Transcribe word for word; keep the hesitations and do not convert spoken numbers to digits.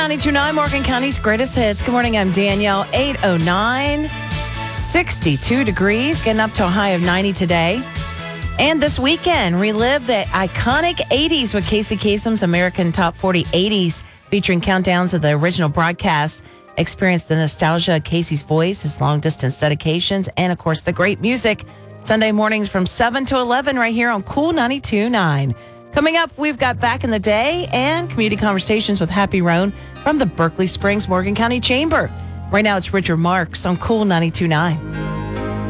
ninety-two point nine, Morgan County's greatest hits. Good morning, I'm Danielle. eight oh nine, sixty-two degrees, getting up to a high of ninety today. And this weekend, relive the iconic eighties with Casey Kasem's American Top forty eighties, featuring countdowns of the original broadcast. Experience the nostalgia of Casey's voice, his long-distance dedications, and, of course, the great music. Sunday mornings from seven to eleven right here on Cool ninety-two point nine. Coming up, we've got Back in the Day and community conversations with Happy Roan from the Berkeley Springs Morgan County Chamber. Right now, it's Richard Marks on Cool ninety-two point nine.